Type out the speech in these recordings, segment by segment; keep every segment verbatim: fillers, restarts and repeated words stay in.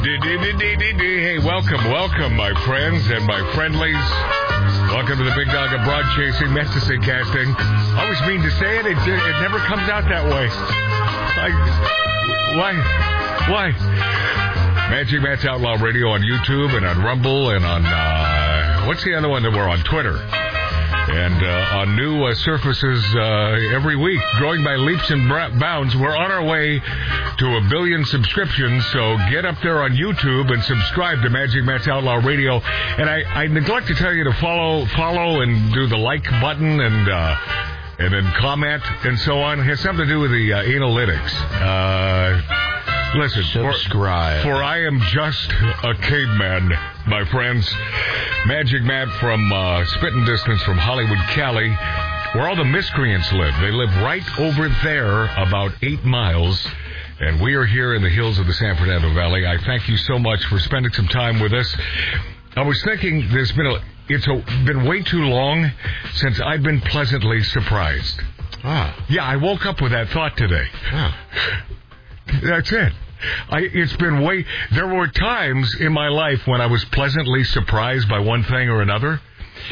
Hey, welcome, welcome, my friends and my friendlies. Welcome to the Big Dog of Broad Chasing, meant to say casting. Always mean to say it, it, it never comes out that way. Like, why? Why? Magic Matt's Outlaw Radio on YouTube and on Rumble and on, uh, what's the other one that we're on? Twitter. And uh, on new uh, surfaces uh, every week, growing by leaps and bounds. We're on our way to a billion subscriptions, so get up there on YouTube and subscribe to Magic Matt's Outlaw Radio. And I, I neglect to tell you to follow follow, and do the like button and uh, and then comment and so on. It has something to do with the uh, analytics. Uh, listen, subscribe. For, for I am just a caveman, my friends. Magic Matt from uh, spitting distance from Hollywood, Cali, where all the miscreants live. They live right over there, about eight miles, and we are here in the hills of the San Fernando Valley. I thank you so much for spending some time with us. I was thinking there's been a, it's a, been way too long since I've been pleasantly surprised. Ah. Yeah, I woke up with that thought today. Ah. That's it. I, it's been way... There were times in my life when I was pleasantly surprised by one thing or another,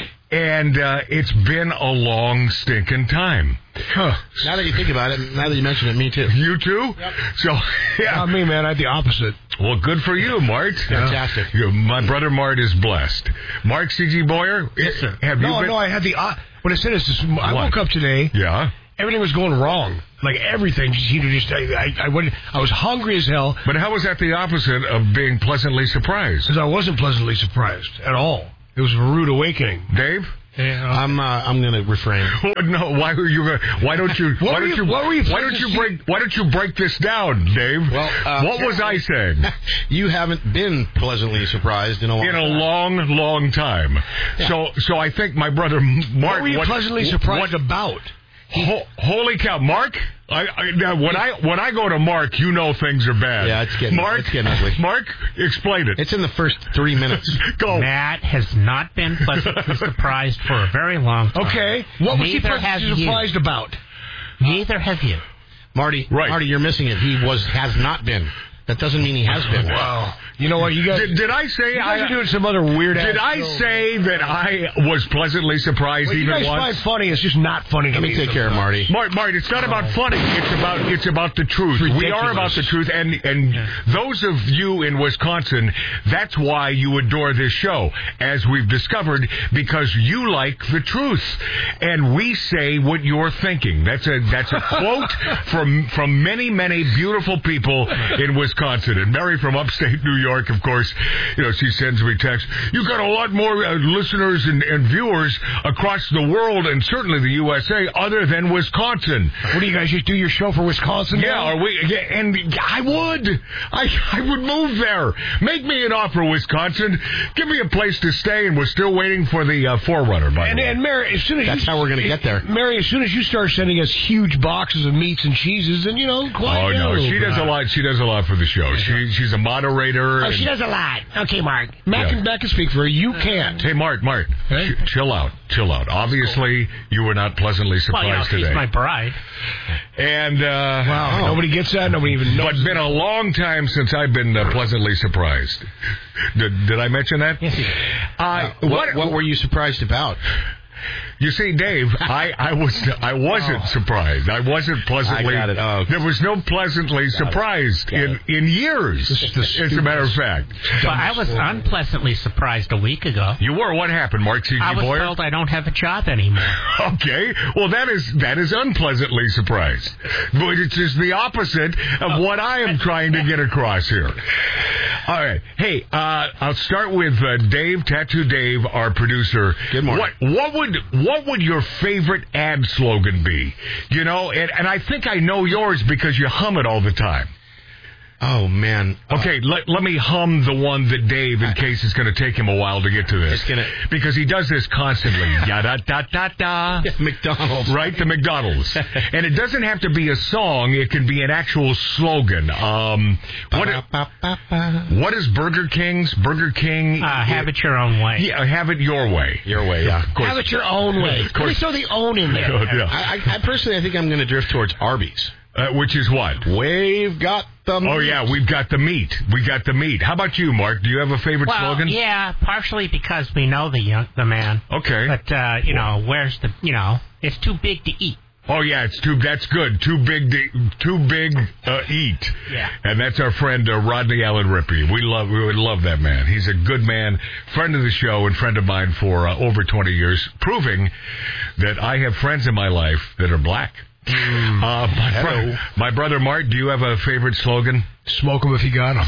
and uh, it's been a long, stinking time. Huh. Now that you think about it, now that you mention it, me too. You too? Yep. So, yeah. Not me, man. I had the opposite. Well, good for you, Mart. Fantastic. You, my brother Mart is blessed. Mark C G. Boyer? Yes, sir. Have no, you been... no, I had the... Uh, what I said is, this, I What? woke up today... Yeah? Everything was going wrong. Like, everything. You know, just, I, I, I, went, I was hungry as hell. But how was that the opposite of being pleasantly surprised? Because I wasn't pleasantly surprised at all. It was a rude awakening. Dave? Yeah, I'm uh, I'm going to refrain. No, why were you? Why don't you? What why were don't you- you? what were you Why don't you break? Why don't you break this down, Dave? Well, uh, what was I saying? You haven't been pleasantly surprised in a long In a time. long, long time. Yeah. So, so I think my brother Mark. What were you what, pleasantly surprised what, about? Ho- holy cow, Mark! I, I, now, when I when I go to Mark, you know things are bad. Yeah, it's getting- Mark, it's getting ugly. Mark, explain it. It's in the first three minutes. Go. Matt has not been pleasantly surprised for a very long time. Okay. What was he Neither have pleasantly you. surprised about? Neither have you. Marty, Right. Marty, you're missing it. He was has not been. That doesn't mean he has been. Wow. You know what? You guys, Did, did I say you guys I? are doing some other weird Did ass I show. say that I was pleasantly surprised What you even guys once? find funny is just not funny to Let me take care of Marty. Mark, Mark, it's not about funny. It's about it's about the truth. It's We are about the truth, and and Yeah. those of you in Wisconsin, that's why you adore this show, as we've discovered, because you like the truth, and we say what you're thinking. That's a that's a quote from from many many beautiful people in Wisconsin. And Mary from upstate New York, of course, you know, she sends me text. You got a lot more uh, listeners and, and viewers across the world, and certainly the U S A, other than Wisconsin. What do you guys just do your show for Wisconsin? Yeah, now? are we? Yeah, and I would, I, I would move there. Make me an offer, Wisconsin. Give me a place to stay, and we're still waiting for the uh, Forerunner. By And, the way. and Mary, as soon as That's you, how we're gonna get there. Mary, as soon as you start sending us huge boxes of meats and cheeses, and you know, quite Oh no, she does a lot. She does a lot for the show. She she's a moderator. Oh, and- she does a lot. Okay, Mark. Matt Yeah. can, Matt can speak for her. You can't. Hey, Mart, Mart, Hey? ch- chill out, chill out. Obviously, you were not pleasantly Well, surprised you know, she's today. my bride. And uh, Wow. Nobody gets that. Nobody even knows. But it's been a long time since I've been uh, pleasantly surprised. Did, did I mention that? Yes, you did. Uh, What, what were you surprised about? You see, Dave, I, I was I wasn't surprised. I wasn't pleasantly. I got it. Oh. There was no pleasantly surprised in, in years. As a matter of fact, But I was unpleasantly surprised a week ago. you were. What happened, Mark C G. I was Boyer? told I don't have a job anymore. Okay, well that is that is unpleasantly surprised, but it's just the opposite of what I am trying to get across here. All right, hey, uh, I'll start with uh, Dave, Tattoo Dave, our producer. Good morning. What what would what would your favorite ad slogan be? You know, and, and I think I know yours because you hum it all the time. Oh, man. Okay, let, let me hum the one that Dave, in case it's going to take him a while to get to this. It's gonna- Because he does this constantly. Ya-da-da-da-da. McDonald's. Right, the McDonald's. And it doesn't have to be a song. It can be an actual slogan. Um, what, what is Burger King's? Burger King? Uh, have it your own way. Yeah, have it your way. Your way, yeah. Of course. Have it your own way. Of course. Let me throw the own in there. Yeah. I, I, I personally, I think I'm going to drift towards Arby's. Uh, which is what? We've got the meat. Oh, yeah, we've got the meat. We got the meat. How about you, Mark? Do you have a favorite well, slogan? yeah, partially because we know the young, the man. Okay. But, uh, you know, where's the, you know, it's too big to eat. Oh, yeah, it's too, that's good. Too big to, too big, uh, eat. Yeah. And that's our friend, uh, Rodney Allen Rippey. We love, we would love that man. He's a good man, friend of the show and friend of mine for uh, over twenty years, proving that I have friends in my life that are black. Mm. Uh, my, bro- my brother Mart, do you have a favorite slogan? Smoke him if you got him.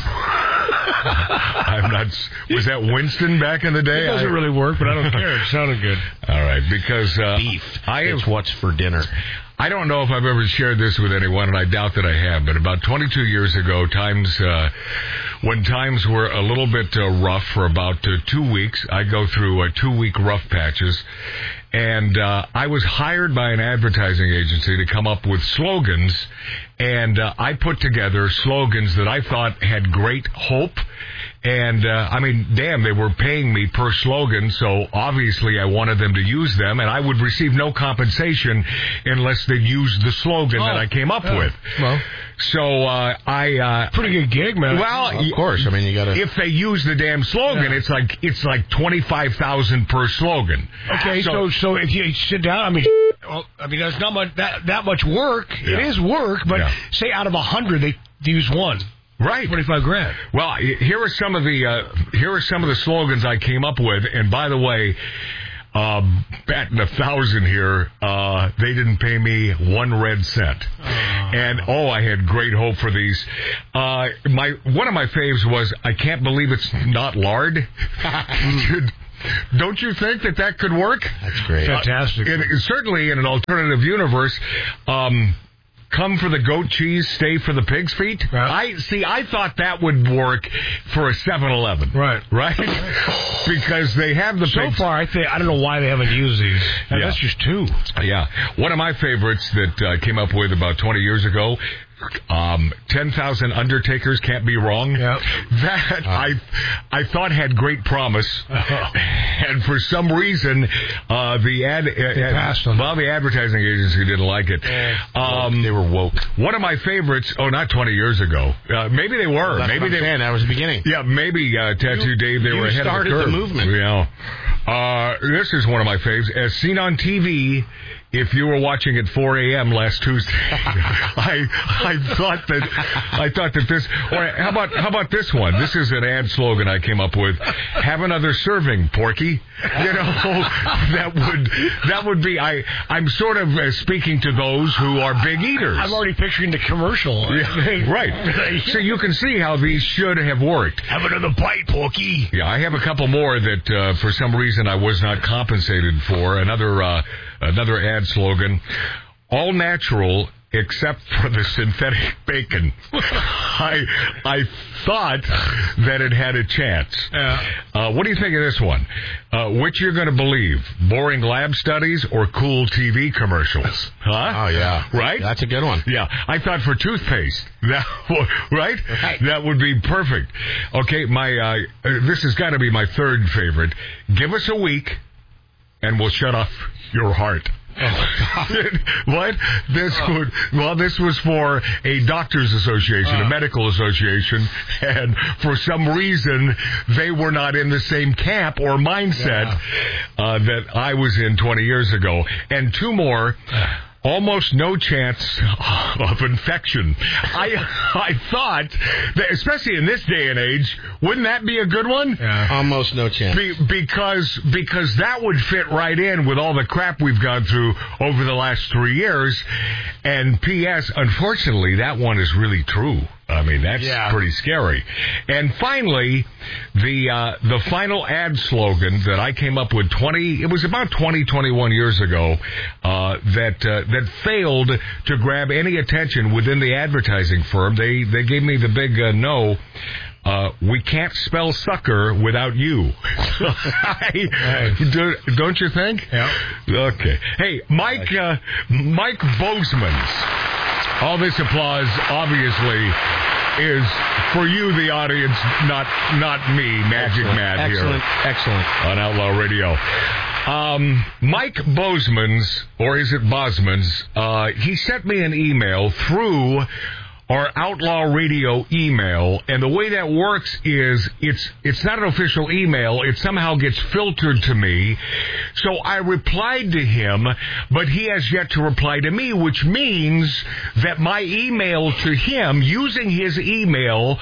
I'm not. Was that Winston back in the day? It doesn't I, really work, but I don't care. It sounded good. All right, because uh, beef. I have, it's what's for dinner. I don't know if I've ever shared this with anyone, and I doubt that I have. But about twenty-two years ago, times uh, when times were a little bit uh, rough for about uh, two weeks, I go through uh, two-week rough patches. And uh, I was hired by an advertising agency to come up with slogans, and uh, I put together slogans that I thought had great hope. And, uh, I mean, damn, they were paying me per slogan, so obviously I wanted them to use them, and I would receive no compensation unless they used the slogan oh, that I came up yeah. with. Well, so uh, I... Uh, pretty good gig, man. Well, of course. I mean, you got to... If they use the damn slogan, yeah. it's like it's like twenty-five thousand per slogan. Okay, so, so so if you sit down, I mean... Well, I mean, that's not much, that, that much work. Yeah. It is work, but yeah. say out of a hundred, they use one. Right, twenty-five grand. Well, here are some of the uh, here are some of the slogans I came up with. And by the way, uh, batting a thousand here, uh, they didn't pay me one red cent. Oh. And oh, I had great hope for these. Uh, my one of my faves was, I can't believe it's not lard. Don't you think that that could work? That's great. Fantastic. Uh, and certainly in an alternative universe. Um, Come for the goat cheese, stay for the pig's feet. Right. I see. I thought that would work for a seven eleven. Right, right, because they have the. So pigs. far, I think I don't know why they haven't used these. Yeah. That's just two. Yeah, one of my favorites that I uh, came up with about twenty years ago. Um, ten thousand Undertakers can't be wrong. Yep. That uh, I I thought had great promise, uh-huh. and for some reason, uh, the ad, ad well, the advertising agency didn't like it. Um, they were woke. One of my favorites. Oh, not twenty years ago. Uh, maybe they were. Well, maybe they. Saying. That was the beginning. Yeah, maybe uh, Tattoo you, Dave. They you were ahead of the curve. Started the movement. Yeah. Uh, this is one of my faves. As seen on T V. If you were watching at four a.m. last Tuesday, I I thought that I thought that this. Or how about how about this one? This is an ad slogan I came up with. Have another serving, Porky. You know that would that would be. I I'm sort of uh, speaking to those who are big eaters. I'm already picturing the commercial. Yeah, right. So you can see how these should have worked. Have another bite, Porky. Yeah, I have a couple more that uh, for some reason I was not compensated for. Another. Uh, Another ad slogan, all natural except for the synthetic bacon. I I thought that it had a chance. Yeah. Uh, what do you think of this one? Uh, which you're going to believe, boring lab studies or cool T V commercials? Huh? Oh, yeah. Right? That's a good one. Yeah. I thought for toothpaste, that right? right? That would be perfect. Okay, my uh, this has got to be my third favorite. Give us a week, and we'll shut off your heart. Oh, what? This would well, this was for a doctors' association, uh. a medical association, and for some reason they were not in the same camp or mindset yeah. uh, that I was in twenty years ago. And two more. Uh. Almost no chance of infection. I I thought, that, especially in this day and age, wouldn't that be a good one? Yeah. Almost no chance. Be, because because that would fit right in with all the crap we've gone through over the last three years. And P S, unfortunately, that one is really true. I mean, that's yeah. pretty scary. And finally, the uh, the final ad slogan that I came up with twenty, it was about twenty, twenty-one years ago, uh, that uh, that failed to grab any attention within the advertising firm. They they gave me the big uh, no. Uh, we can't spell sucker without you. I, do, don't you think? Yeah. Okay. Hey, Mike, uh, Mike Bozeman's. All this applause, obviously, is for you, the audience, not not me, Magic Excellent. Matt Excellent. here Excellent. on Outlaw Radio. Um, Mike Bozeman's, or is it Bosman's, uh, he sent me an email through our Outlaw Radio email, and the way that works is it's it's not an official email. It somehow gets filtered to me. So I replied to him, but he has yet to reply to me, which means that my email to him, using his email,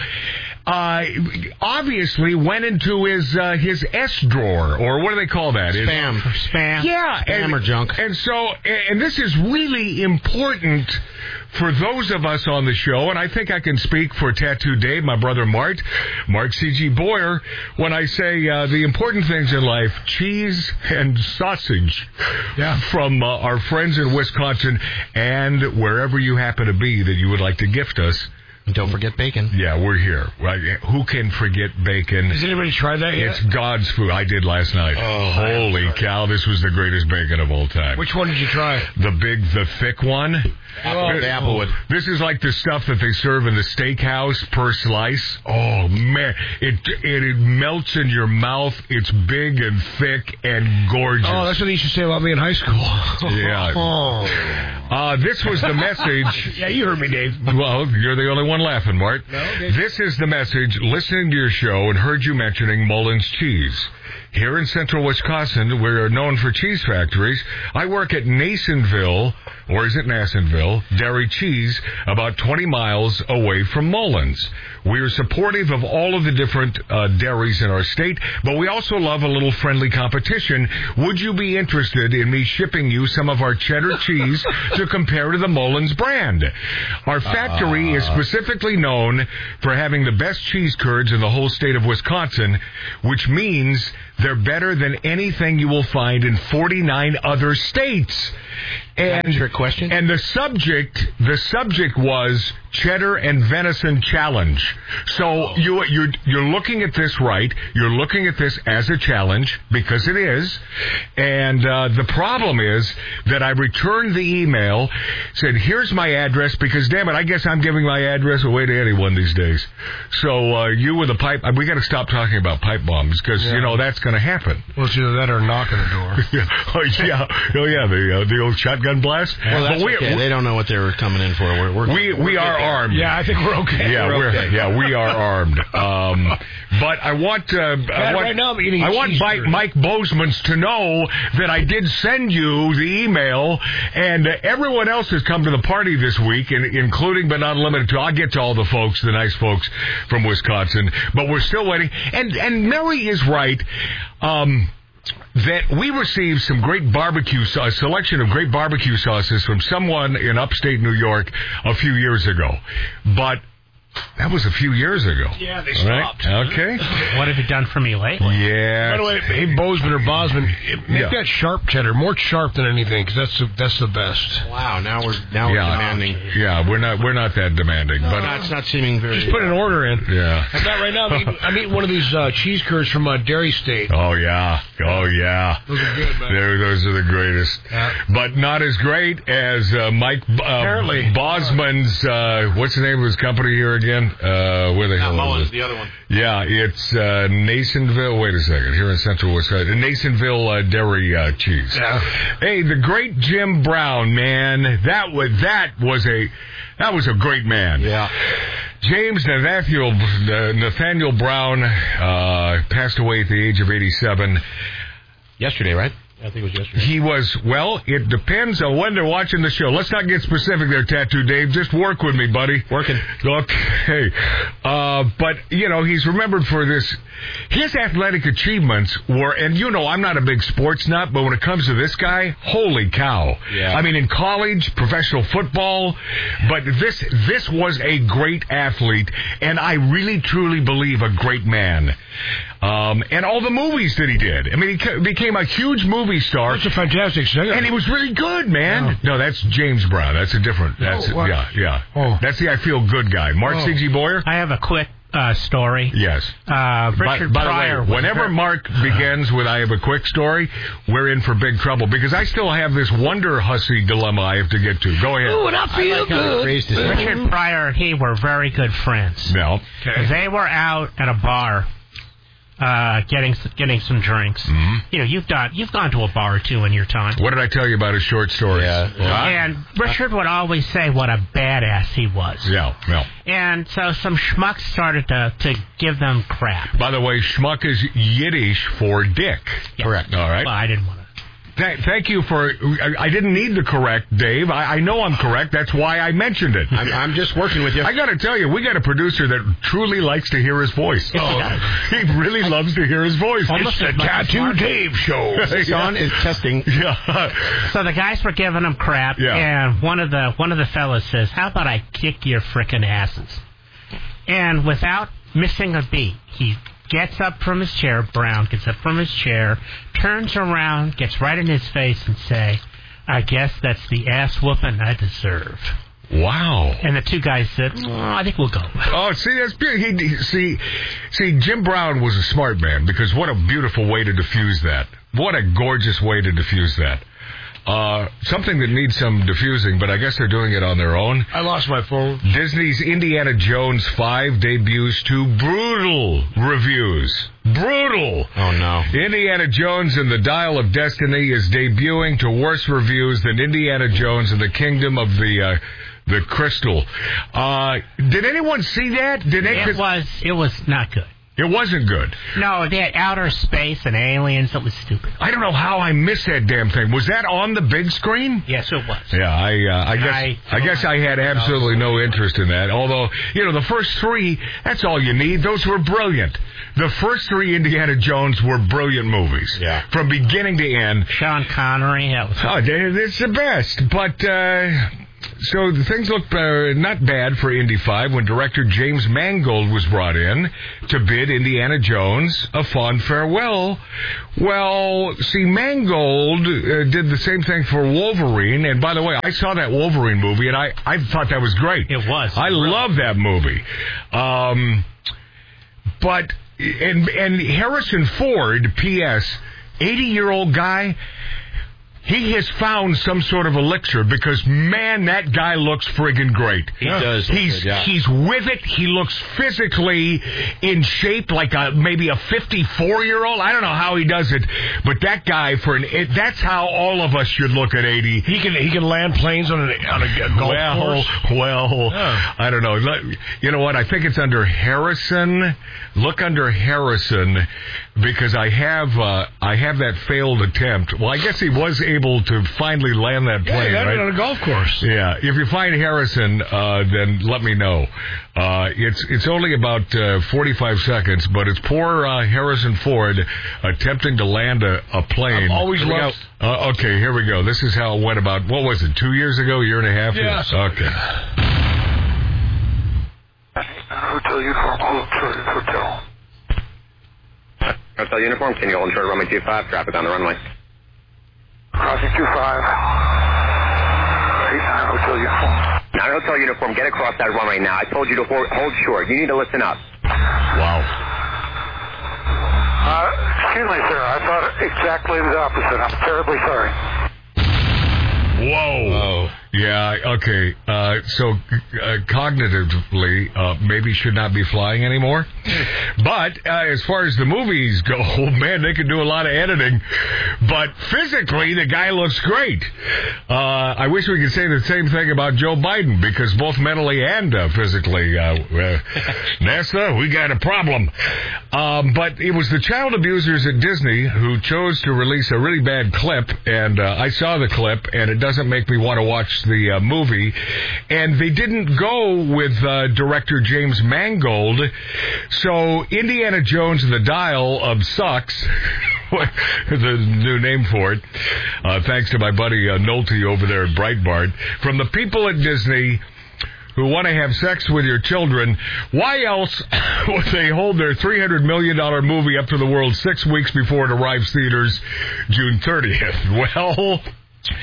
Uh, obviously went into his uh, his S drawer, or what do they call that? Spam. For spam. Yeah, Spam and, or junk. And so, and this is really important for those of us on the show, and I think I can speak for Tattoo Dave, my brother Mart, Mark C G Boyer, when I say uh, the important things in life, cheese and sausage, Yeah. from uh, our friends in Wisconsin, and wherever you happen to be that you would like to gift us. And don't forget bacon. Yeah, we're here. Right? Who can forget bacon? Has anybody tried that yet? It's God's food. I did last night. Oh, holy cow! This was the greatest bacon of all time. Which one did you try? The big, the thick one. Apple, the Applewood. This is like the stuff that they serve in the steakhouse per slice. Oh man, it it, it melts in your mouth. It's big and thick and gorgeous. Oh, that's what they used to say about me in high school. Yeah. Oh. Uh, this was the message. Yeah, you heard me, Dave. Well, you're the only one laughing, Mart. No, okay. This is the message, listening to your show and heard you mentioning Mullins Cheese. Here in central Wisconsin, we're known for cheese factories. I work at Nasonville, or is it Nasonville, Dairy Cheese, about twenty miles away from Mullins. We are supportive of all of the different uh, dairies in our state, but we also love a little friendly competition. Would you be interested in me shipping you some of our cheddar cheese to compare to the Mullins brand? Our factory uh. is specifically known for having the best cheese curds in the whole state of Wisconsin, which means they're better than anything you will find in forty-nine other states. And, That's your question? And the subject, the subject was cheddar and venison challenge. So oh. you, you're, you're looking at this right. You're looking at this as a challenge, because it is. And uh, the problem is that I returned the email, said, here's my address, because, damn it, I guess I'm giving my address away to anyone these days. So uh, you with a pipe, we got to stop talking about pipe bombs, because, yeah. you know, that's going to happen. Well, it's either that or knock on the door. yeah. Oh, yeah. Oh, yeah, the, uh, the old shotgun blast. Well, that's we, okay. They don't know what they were coming in for. We're, we're, we we we're are good. armed. Yeah, I think we're okay. Yeah, we're, we're okay. yeah we are armed. Um, but I want uh, I want right now I'm eating I want Mike, Mike Bozeman's to know that I did send you the email, and uh, everyone else has come to the party this week, and, including but not limited to. I'll get to all the folks, the nice folks from Wisconsin, but we're still waiting. And and Mary is right. Um, that we received some great barbecue, a selection of great barbecue sauces from someone in upstate New York a few years ago. But that was a few years ago. Yeah, they stopped. Right? Okay. What have you done for me lately? Yeah. By the way, hey, Bozeman or Bosman, make yeah. that sharp cheddar, more sharp than anything, because that's the, that's the best. Wow, now we're now yeah. we're demanding. Yeah, we're not we're not that demanding, No, but no, it's not seeming very. Just put an order in. Yeah. I'm not right now. I'm eating, I'm eating one of these uh, cheese curds from uh, Dairy State. Oh yeah, oh yeah. Those are good, man. They're, those are the greatest, yeah. but not as great as uh, Mike uh, Apparently. Bosman's. Uh, what's the name of his company here again? Uh, where the hell Mullins, is it? the other one. Yeah, it's uh, Nasonville. Wait a second. Here in Central Wisconsin. Nasonville uh, Dairy uh, Cheese. Yeah. Hey, the great Jim Brown, man. That was, that was a that was a great man. Yeah. James Nathaniel, uh, Nathaniel Brown uh, passed away at the age of eighty-seven. Yesterday, right? I think it was yesterday. He was, well, it depends on when they're watching the show. Let's not get specific there, Tattoo Dave. Just work with me, buddy. Working. Okay. Uh, but, you know, he's remembered for this. His athletic achievements were, and you know, I'm not a big sports nut, but when it comes to this guy, holy cow. Yeah. I mean, in college, professional football, but this this was a great athlete, and I really, truly believe a great man. Um, and all the movies that he did. I mean, he became a huge movie star. That's a fantastic singer. And he was really good, man. Yeah. No, that's James Brown. That's a different. That's oh, yeah, yeah. Oh. That's the I Feel Good guy. Mark oh. C G Boyer. I have a quick uh, story. Yes. Uh, Richard by, by Pryor. the way, whenever very... Mark begins with "I have a quick story," we're in for big trouble because I still have this Wonder Hussy dilemma I have to get to. Go ahead. Ooh, and I feel I like good. Richard Pryor and he were very good friends. No. Okay. They were out at a bar. Uh, getting getting some drinks. Mm-hmm. You know, you've done you've gone to a bar or two in your time. What did I tell you about his short stories? Yeah. Huh? And Richard would always say what a badass he was. Yeah, yeah. And so some schmucks started to, to give them crap. By the way, schmuck is Yiddish for dick. Yeah. Correct. All right. Well, I didn't want to. Th- thank you for... I, I didn't need to correct, Dave. I, I know I'm correct. That's why I mentioned it. I'm, I'm just working with you. I got to tell you, we got a producer that truly likes to hear his voice. Yes, he does. He really loves to hear his voice. It's the Tattoo Dave Show. Sean is testing. Yeah. So the guys were giving him crap, Yeah. and one of the one of the fellas says, "How about I kick your frickin' asses?" And without missing a beat, he gets up from his chair. Brown gets up from his chair, turns around, gets right in his face, and say, "I guess that's the ass whooping I deserve." Wow. And the two guys said, oh, "I think we'll go." Oh, see, that's beautiful. He, see, see, Jim Brown was a smart man because what a beautiful way to diffuse that. What a gorgeous way to diffuse that. Uh, something that needs some diffusing, but I guess they're doing it on their own. I lost my phone. Disney's Indiana Jones five debuts to brutal reviews. Brutal. Oh, no. Indiana Jones and the Dial of Destiny is debuting to worse reviews than Indiana Jones and the Kingdom of the... Uh, The Crystal. Uh, did anyone see that? Did It it, was it was not good. it wasn't good. No, they had outer space and aliens. It was stupid. I don't know how I missed that damn thing. Was that on the big screen? Yes, it was. Yeah, I, uh, I guess, I, I- guess I had absolutely no interest in that. Although, you know, the first three, that's all you need. Those were brilliant. The first three Indiana Jones were brilliant movies. Yeah. From beginning to end. Sean Connery. That was. Oh, they- it's the best. But, uh, so the things looked uh, not bad for Indy five when director James Mangold was brought in to bid Indiana Jones a fond farewell. Well, see, Mangold uh, did the same thing for Wolverine. And by the way, I saw that Wolverine movie, and I, I thought that was great. It was. I Really. love that movie. Um, but, and, and Harrison Ford, P S, eighty-year-old guy... He has found some sort of elixir because, man, that guy looks friggin' great. He does look He's good, yeah. he's with it. He looks physically in shape like a maybe a fifty-four-year-old. I don't know how he does it, but that guy for an it, that's how all of us should look at eighty. He can he can land planes on a on a golf well, course. well, Yeah. I don't know. You know what? I think it's under Harrison. Look under Harrison because I have uh, I have that failed attempt. Well, I guess he was able to finally land that Yeah, plane, he landed right? on a golf course. Yeah, if you find Harrison, uh, then let me know. Uh, it's it's only about uh, forty-five seconds, but it's poor uh, Harrison Ford attempting to land a, a plane. I've always Here we loved- go. Uh, okay, here we go. This is how it went about, what was it, two years ago, year and a half? Yeah, Yes. something Okay. Hotel uniform, Hotel Hotel. Hotel uniform, can you hold short runway two five, traffic on the runway. Crossing two five. Eight nine Hotel uniform. Nine hotel uniform, get across that runway now. I told you to hold, hold short. You need to listen up. Wow. Uh, excuse me, sir. I thought exactly the opposite. I'm terribly sorry. Whoa. Whoa. Yeah, okay. Uh, so uh, cognitively, uh, maybe should not be flying anymore. But uh, as far as the movies go, man, they can do a lot of editing. But physically, the guy looks great. Uh, I wish we could say the same thing about Joe Biden, because both mentally and uh, physically, uh, uh, NASA, we got a problem. Um, but it was the child abusers at Disney who chose to release a really bad clip, and uh, I saw the clip, and it doesn't make me want to watch the uh, movie. And they didn't go with uh, director James Mangold, so Indiana Jones and the Dial of Sucks, the new name for it, uh, thanks to my buddy uh, Nolte over there at Breitbart, from the people at Disney who want to have sex with your children, why else would they hold their three hundred million dollars movie up to the world six weeks before it arrives theaters June thirtieth? Well,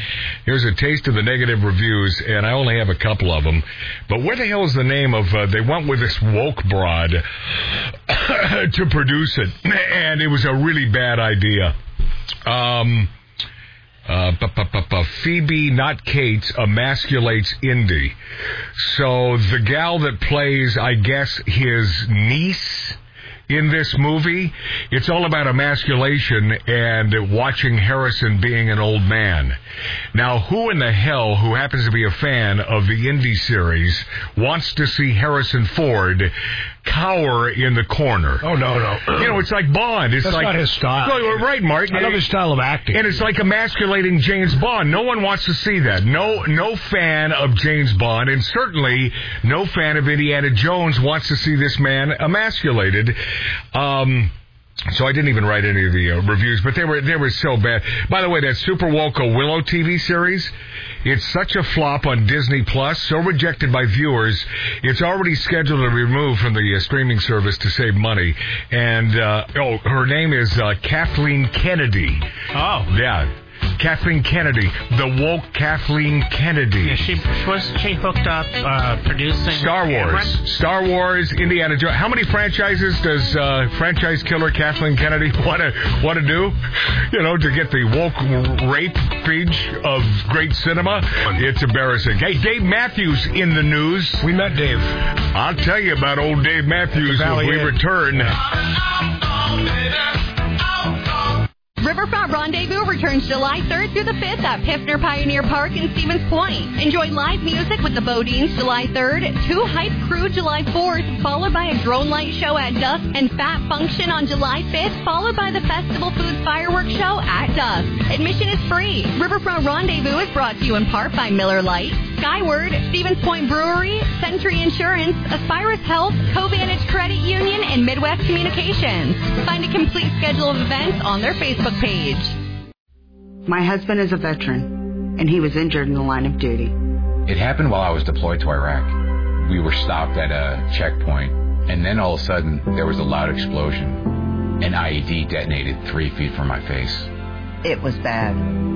Here's a taste of the negative reviews, and I only have a couple of them. But where the hell is the name of, uh, they went with this woke broad to produce it, and it was a really bad idea. Um... Uh, bu- bu- bu- bu- Phoebe, not Kate, emasculates Indy. So the gal that plays, I guess, his niece in this movie, it's all about emasculation and watching Harrison being an old man. Now, who in the hell, who happens to be a fan of the Indy series, wants to see Harrison Ford cower in the corner? Oh, no, no. You know, it's like Bond. It's That's like, not his style. Well, you're right, Mark. I love his style of acting. And it's like emasculating James Bond. No one wants to see that. No no fan of James Bond, and certainly no fan of Indiana Jones wants to see this man emasculated. Um... So I didn't even write any of the uh, reviews, but they were they were so bad. By the way, that Super Woco Willow T V series, it's such a flop on Disney Plus, so rejected by viewers, it's already scheduled to be removed from the uh, streaming service to save money. And, uh, oh, her name is uh, Kathleen Kennedy. Oh. Yeah. Kathleen Kennedy, the woke Kathleen Kennedy. Yeah, she was she hooked up uh, producing Star Wars, Cameron? Star Wars, Indiana Jones. How many franchises does uh, franchise killer Kathleen Kennedy want to want to do? You know, to get the woke rape page of great cinema. It's embarrassing. Hey, Dave Matthews in the news. We met Dave. I'll tell you about old Dave Matthews when we return. Riverfront Rendezvous returns July third through the fifth at Piffner Pioneer Park in Stevens Point. Enjoy live music with the Bodines July third, Two Hype Crew July fourth, followed by a drone light show at dusk, and Fat Function on July fifth, followed by the Festival Foods Fireworks Show at dusk. Admission is free. Riverfront Rendezvous is brought to you in part by Miller Lite, Skyward, Stevens Point Brewery, Century Insurance, Aspirus Health, Covantage Credit Union, and Midwest Communications. Find a complete schedule of events on their Facebook page. My husband is a veteran, and he was injured in the line of duty. It happened while I was deployed to Iraq. We were stopped at a checkpoint, and then all of a sudden, there was a loud explosion. An I E D detonated three feet from my face. It was bad.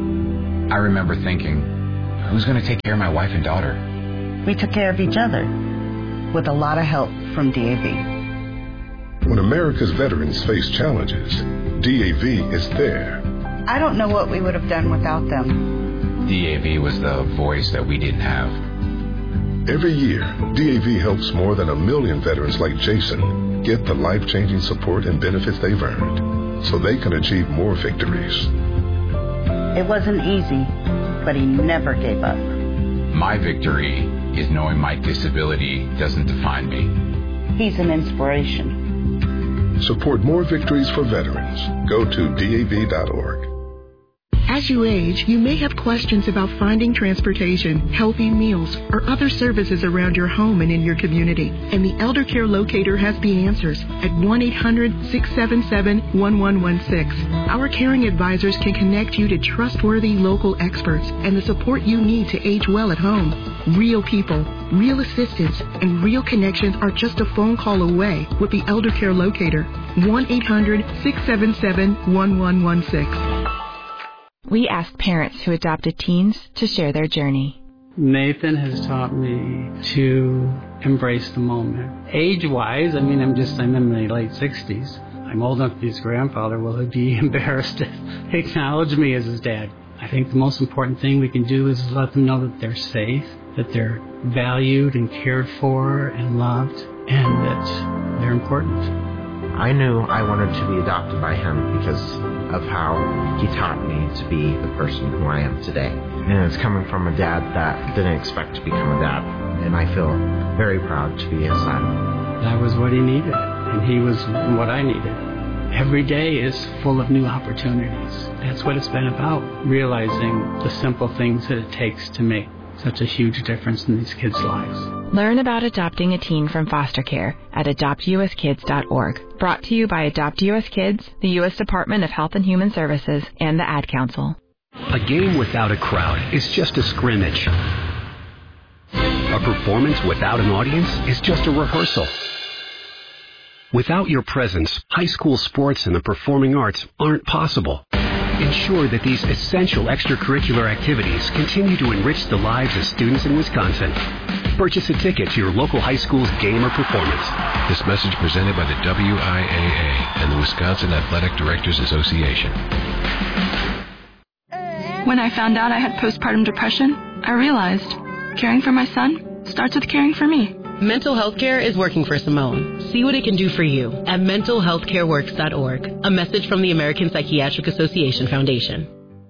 I remember thinking, who's going to take care of my wife and daughter? We took care of each other, with a lot of help from D A V. When America's veterans face challenges, D A V is there. I don't know what we would have done without them. D A V was the voice that we didn't have. Every year, D A V helps more than a million veterans like Jason get the life-changing support and benefits they've earned so they can achieve more victories. It wasn't easy, but he never gave up. My victory is knowing my disability doesn't define me. He's an inspiration. Support more victories for veterans. Go to D A V dot org. As you age, you may have questions about finding transportation, healthy meals, or other services around your home and in your community. And the Elder Care Locator has the answers at one eight hundred, six seven seven, one one one six. Our caring advisors can connect you to trustworthy local experts and the support you need to age well at home. Real people, real assistance, and real connections are just a phone call away with the Elder Care Locator. one eight hundred, six seven seven, one one one six. We ask parents who adopted teens to share their journey. Nathan has taught me to embrace the moment. Age-wise, I mean, I'm just, I'm in my late sixties. I'm old enough to be his grandfather. Will he be embarrassed to acknowledge me as his dad? I think the most important thing we can do is let them know that they're safe, that they're valued and cared for and loved, and that they're important. I knew I wanted to be adopted by him because of how he taught me to be the person who I am today. And it's coming from a dad that didn't expect to become a dad. And I feel very proud to be his son. That was what he needed, and he was what I needed. Every day is full of new opportunities. That's what it's been about, realizing the simple things that it takes to make such a huge difference in these kids' lives. Learn about adopting a teen from foster care at adopt u s kids dot org. Brought to you by Adopt U S Kids, the U S Department of Health and Human Services, and the Ad Council. A game without a crowd is just a scrimmage. A performance without an audience is just a rehearsal. Without your presence, high school sports and the performing arts aren't possible. ensure that these essential extracurricular activities continue to enrich the lives of students in Wisconsin. Purchase a ticket to your local high school's game or performance. This message presented by the W I A A and the Wisconsin Athletic Directors Association. When I found out I had postpartum depression, I realized caring for my son starts with caring for me. Mental health care is working for Simone. See what it can do for you at mental health care works dot org. A message from the American Psychiatric Association Foundation.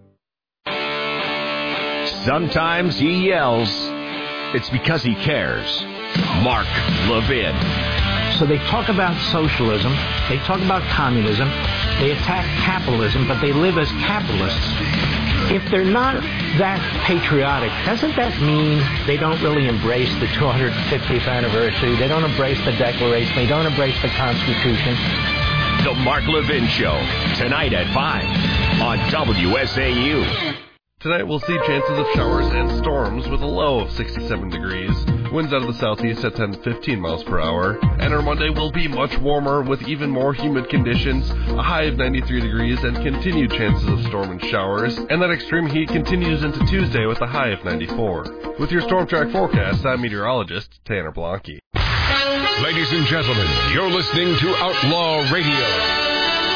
Sometimes he yells. It's because he cares. Mark Levin. So they talk about socialism, they talk about communism, they attack capitalism, but they live as capitalists. If they're not that patriotic, doesn't that mean they don't really embrace the two hundred fiftieth anniversary? They don't embrace the Declaration. They don't embrace the Constitution. The Mark Levin Show, tonight at five on W S A U. Tonight we'll see chances of showers and storms with a low of sixty-seven degrees. Winds out of the southeast at ten to fifteen miles per hour. And our Monday will be much warmer with even more humid conditions, a high of ninety-three degrees and continued chances of storm and showers. And that extreme heat continues into Tuesday with a high of ninety-four. With your Storm Track forecast, I'm meteorologist Tanner Blanke. Ladies and gentlemen, you're listening to Outlaw Radio.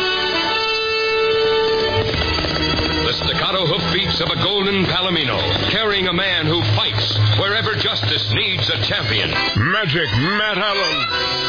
The staccato hoofbeats of a golden palomino, carrying a man who fights wherever justice needs a champion. Magic Matt Allen.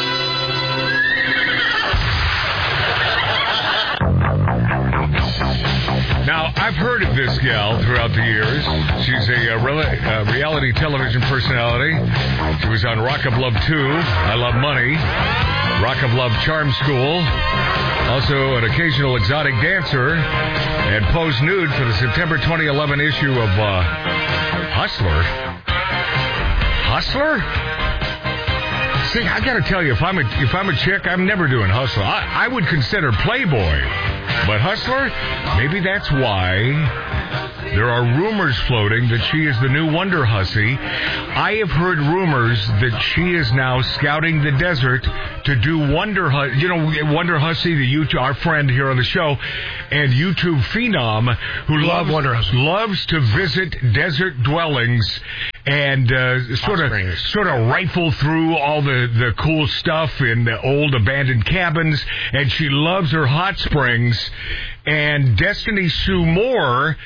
Now, I've heard of this gal throughout the years. She's a, uh, re- uh, reality television personality. She was on Rock of Love two, I Love Money, Rock of Love Charm School, also an occasional exotic dancer, and posed nude for the September twenty eleven issue of uh, Hustler. Hustler? See, I gotta tell you, if I'm a if I'm a chick, I'm never doing Hustler. I, I would consider Playboy, but Hustler, maybe that's why there are rumors floating that she is the new Wonder Hussy. I have heard rumors that she is now scouting the desert to do Wonder Hussy. You know, Wonder Hussy, the YouTube, our friend here on the show, and YouTube phenom who Love loves, Wonder Hussy. loves to visit desert dwellings and uh, sort of sort of rifle through all the, the cool stuff in the old abandoned cabins, and she loves her hot springs. And Destiny Sue Moore,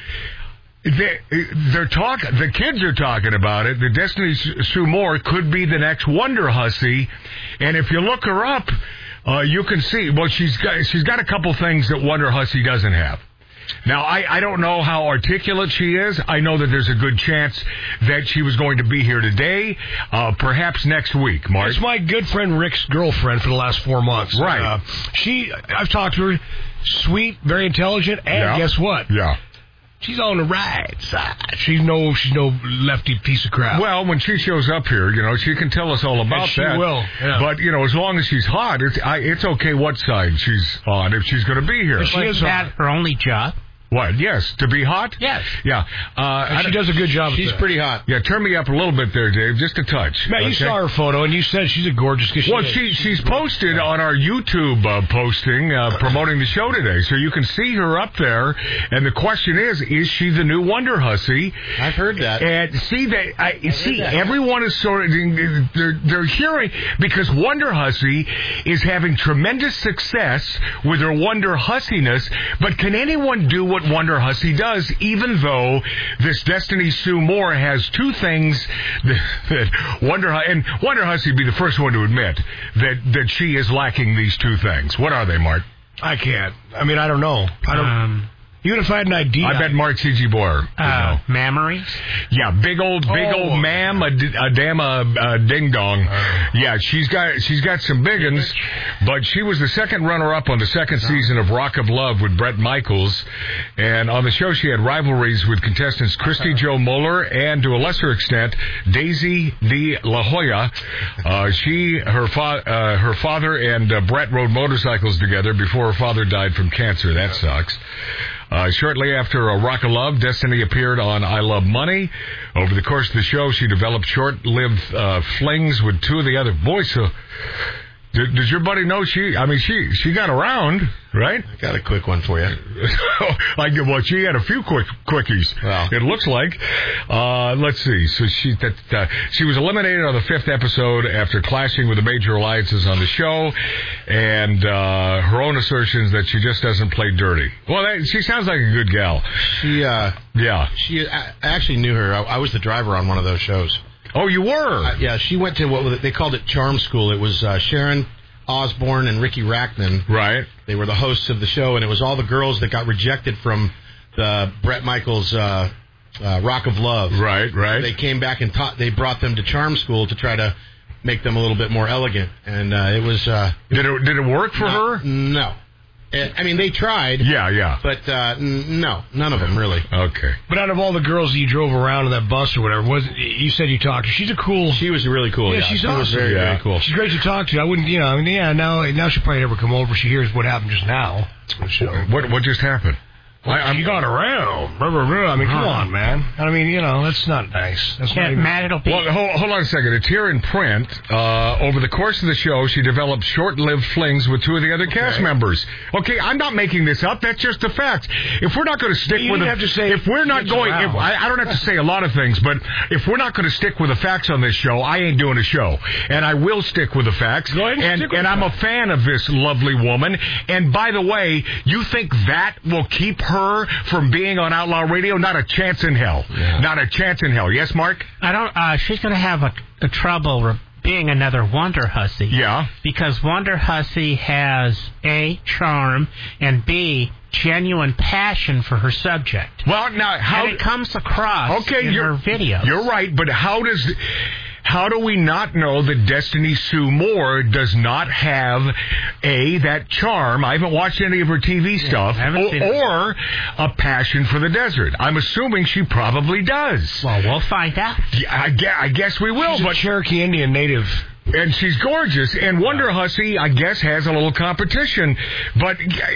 they, they're talk. The kids are talking about it. The Destiny Sue Moore could be the next Wonder Hussy, and if you look her up, uh, you can see. Well, she's got she's got a couple things that Wonder Hussy doesn't have. Now, I, I don't know how articulate she is. I know that there's a good chance that she was going to be here today, uh, perhaps next week, Mark. It's my good friend Rick's girlfriend for the last four months. Right. Uh, she, I've talked to her, sweet, very intelligent, and Yeah. guess what? Yeah. She's on the right side. She's no, she's no lefty piece of crap. Well, when she shows up here, you know, she can tell us all about And she that. will, yeah. But, you know, as long as she's hot, it's, I, it's okay what side she's on if she's going to be here. Was that her only job? What? Yes, to be hot? Yes. Yeah. Uh, And she does a good job. She's pretty hot. Yeah, turn me up a little bit there, Dave, just a touch. Matt, you okay? saw her photo, and you said she's a gorgeous kid. Well, she she's posted on our YouTube uh, posting uh, promoting the show today, so you can see her up there. And the question is, is she the new Wonder Hussy? I've heard that. And see that I see that. everyone is sort of they're they're hearing because Wonder Hussy is having tremendous success with her Wonder Hussiness. But can anyone do what Wonder Hussy does? Even though this Destiny Sue Moore has two things that, that Wonder and Wonder Hussy would be the first one to admit that that she is lacking these two things. What are they, Mark? I can't. I mean, I don't know. I don't. Um, even if I had an idea, I bet Mark C G. Boyer. Uh, mammaries? Yeah, big old, big Oh. old ma'am, a, d- a damn a, a ding dong. Yeah, she's got she's got some big uns, but she was the second runner up on the second season of Rock of Love with Bret Michaels, and on the show she had rivalries with contestants Christy Jo Moeller and to a lesser extent Daisy De La Hoya. Uh, she, her fa- uh, her father and uh, Bret rode motorcycles together before her father died from cancer. That sucks. Uh, shortly after uh, Rock of Love, Destiny appeared on I Love Money. Over the course of the show, she developed short-lived uh, flings with two of the other boys. So Did, does your buddy know she? I mean, she she got around, right? I got a quick one for you. Like, well, she had a few quick quickies. Wow. It looks like. Uh, let's see. So she that uh, she was eliminated on the fifth episode after clashing with the major alliances on the show, and uh, her own assertions that she just doesn't play dirty. Well, that, she sounds like a good gal. She, uh, yeah. She, I, I actually knew her. I, I was the driver on one of those shows. Oh, you were? Uh, yeah, she went to what was it, they called it Charm School. It was uh, Sharon Osbourne and Ricky Rackman. Right. They were the hosts of the show, and it was all the girls that got rejected from the Bret Michaels uh, uh, Rock of Love. Right, right. So they came back and taught. They brought them to Charm School to try to make them a little bit more elegant, and uh, it was. Uh, did it did it work for not, her? No. I mean, they tried. Yeah, yeah. But, uh, n- no, none of them, really. Okay. But out of all the girls you drove around in that bus or whatever, was you said you talked to her. She's a cool... She was really cool, yeah. Yeah, she's she awesome. was very, yeah. very cool. She's great to talk to. I wouldn't, you know, I mean, yeah, now, now she'll probably never come over. She hears what happened just now. What, what just happened? Well, I, you got around. Blah, blah, blah. I mean, come on, man. I mean, you know, that's not nice. That's yeah, not even... Matt, it'll be... Well, hold, hold on a second. It's here in print. Uh, over the course of the show, she developed short-lived flings with two of the other okay. cast members. Okay, I'm not making this up. That's just a fact. If we're not going to stick you with... You a, have to say... If we're not going... If, I, I don't have to say a lot of things, but if we're not going to stick with the facts on this show, I ain't doing a show. And I will stick with the facts. Go ahead and, and, stick with and I'm a fan of this lovely woman. And by the way, you think that will keep her from being on Outlaw Radio? Not a chance in hell. Yeah. Not a chance in hell. Yes, Mark? I don't. Uh, she's going to have a, a trouble re- being another Wonder Hussy. Yeah. Because Wonder Hussy has A, charm, and B, genuine passion for her subject. Well, now how and it comes across okay, in you're, her videos. You're right, but how does how do we not know that Destiny Sue Moore does not have A, that charm? I haven't watched any of her T V stuff, yeah, or, or a passion for the desert. I'm assuming she probably does. Well, we'll find out. Yeah, I, guess, I guess we will. She's but a Cherokee Indian native. And she's gorgeous. And Wonder Hussy, I guess, has a little competition. But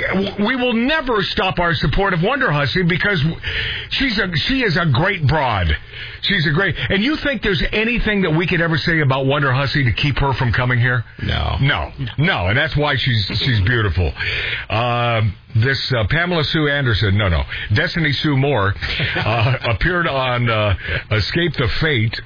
we will never stop our support of Wonder Hussy because she's a she is a great broad. She's a great... And you think there's anything that we could ever say about Wonder Hussy to keep her from coming here? No. No. No. And that's why she's she's beautiful. Uh, this uh, Pamela Sue Anderson, no, no, Destiny Sue Moore, uh, appeared on uh, Escape the Fate.